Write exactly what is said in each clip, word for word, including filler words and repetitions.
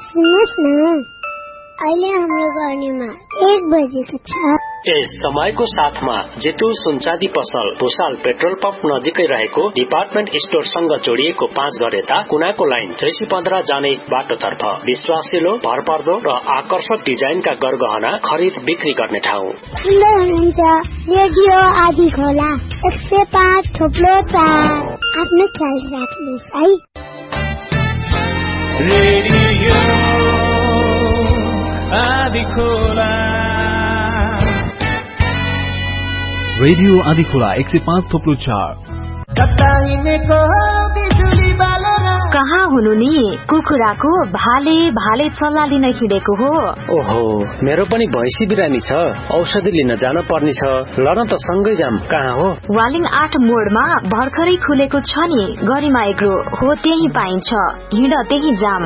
सुन्नुहोस् न, अहिले हाम्रो गर्नेमा एक बजेको छ। यस समयको साथमा जेतु सुनचाँदी पसल भुसाल पेट्रोल पम्प नजिकै रहेको डिपार्टमेन्ट स्टोरसँग जोडिएको पाँच घर यता कुनाको लाइन त्रिसी पन्ध्र जाने बाटोतर्फ विश्वासिलो, भरपर्दो र आकर्षक डिजाइनका गरगहना खरिद बिक्री गर्ने ठाउँ। सुन्दै हुनुहुन्छ रेडियो आदि खोला एक सय पाँच थोप्लो चार। आफ्नो ख्याल राख्नुहोस् है। रेडियो आदि खोला रेडियो आदि खोला एक सय पाँच थोप्लो चार। कहाँ हुनु नि? कुखुराको भाले भाले चल्ला लिन हिँडेको हो। ओहो, मेरो पनि भैँसी बिरामी छ, औषधि लिन जान पर्ने छ। लड त सँगै जाम। कहाँ हो? वालिङ आठ मोडमा भर्खरै खुलेको छ नि गरिमा एग्रो हो, त्यही पाइन्छ। हिँड त्यही जाम।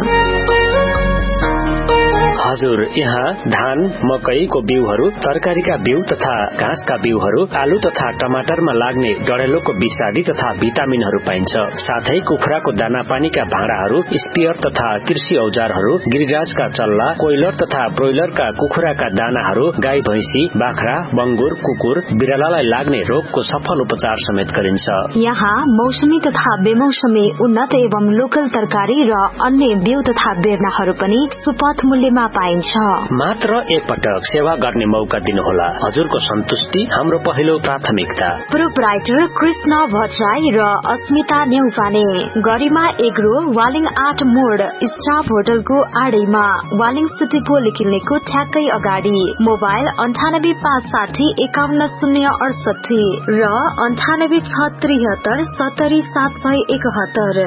हजुर, यहाँ धान, मकैको बिउहरू, तरकारीका बिउ तथा घाँसका बिउहरू, आलु तथा टमाटरमा लाग्ने डढेलोको विषादी तथा भिटामिनहरू पाइन्छ। साथै कुखुराको दाना पानीका भाँडाहरू, स्पियर तथा कृषि औजारहरू, गिरिराजका चल्ला, कोइलर तथा ब्रोइलरका कुखुराका दानाहरू, गाई भैंसी, बाख्रा, बंगुर, कुकुर, बिरालालाई लाग्ने रोगको सफल उपचार समेत गरिन्छ। यहाँ मौसमी तथा बेमौसमी उन्नत एवं लोकल तरकारी र अन्य बिउ तथा बेर्नाहरू पनि सुपथ मूल्यमा पाइन्छ। मात्र एकपटक सेवा गर्ने मौका दिनुहोला। हजुरको सन्तुष्टि हाम्रो पहिलो प्राथमिकता। प्रोपराइटर कृष्ण भट्टराई र अस्मिता नेउपाने। गरिमा एग्रो वालिङ आठ मोड स्टाफ होटलको आडैमा, वालिङ सिटी पोलिक्लिनिकको ठ्याक्कै अगाडि। मोबाइल अन्ठानब्बे पाँच साठी एकाउन्न शून्य अडसठी र अन्ठानब्बे छ त्रिहत्तर सत्तरी सात सय एकहत्तर।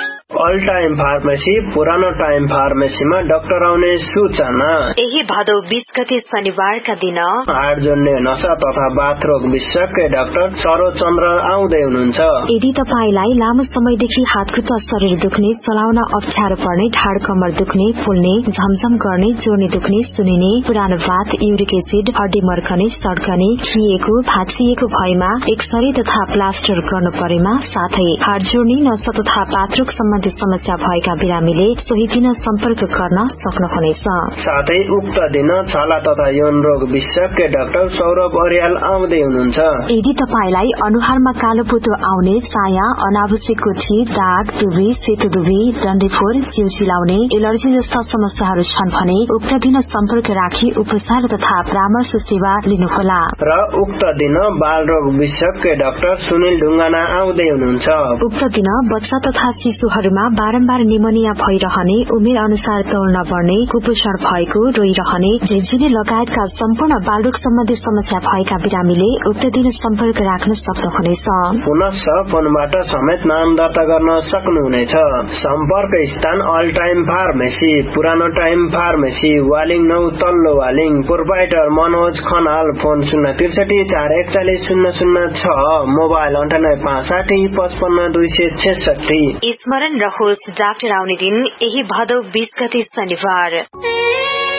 अल टाइम फार्मेसी पुरानो टाइम फार्मेसीमा डाक्टर आउने सूचना। यही भदौ बीस गते शनिबारका दिन हाड जोड्ने नसा तथा बाथरोग विशेषज्ञ डाक्टर सरोज चन्द्र आउँदै हुनुहुन्छ। यदि तपाईलाई लामो समयदेखि हातखुट्टा शरीर दुख्ने, चलाउन अप्ठ्यारो पर्ने, ढाड कमर दुख्ने, फुल्ने, झमझम गर्ने, जोर्नी दुख्ने, सुनिने, पुरानो भात, युरिक एसिड, हड्डी मर्कने, सड्कने, खिएको, भाँचिएको भएमा एक्सरे तथा प्लास्टर गर्नु परेमा, साथै हाड जोड्ने, नसा तथा बाथरोग सम्बन्धी समस्या भएका बिरामीले सोही दिन सम्पर्क गर्न सक्नुहुनेछ। साथै उक्त दिन छाला तथा यौन रोग विशेषज्ञ डाक्टर सौरभ अर्याल आउँदै हुनुहुन्छ। यदि तपाईलाई अनुहारमा कालो पोतो आउने, चाया, अनावश्यक कोठी, दाग, दुबी, सेतो दुबी, डन्डीफोर, जिउ चिलाउने, एलर्जी जस्ता समस्याहरू छन् भने उक्त दिन सम्पर्क राखी उपचार तथा परामर्श सेवा लिनुहोला। र उक्त दिन बाल रोग विशेषज्ञ डाक्टर सुनिल ढुङ्गाना आउँदै हुनुहुन्छ। उक्त दिन बच्चा तथा शिशुहरू बारम्बार निमोनिया भइरहने, उमेर अनुसार तौल नबढ्ने, कुपोषण भएको, रोइरहने, झिझिने लगायतका सम्पूर्ण बालरोग सम्बन्धी समस्या भएका बिरामीले उक्त दिन सम्पर्क राख्न सक्नुहुनेछ। पुनश्च फोनबाट समेत नाम दर्ता गर्न सक्नुहुनेछ। सम्पर्क स्थान अल टाइम फार्मेसी पुरानो टाइम फार्मेसी वालिङ नौ तल्लो वालिङ। प्रोपाइटर मनोज खनाल। फोन शून्य त्रिसठी चार एकचालिस शून्य शून्य छ। मोबाइल अन्ठानब्बे पाँच साठी पचपन्न दुई सय छेसठी। स्मरण रहोस्, डाक्टर आउने दिन यही भदौ बीस गते शनिबार।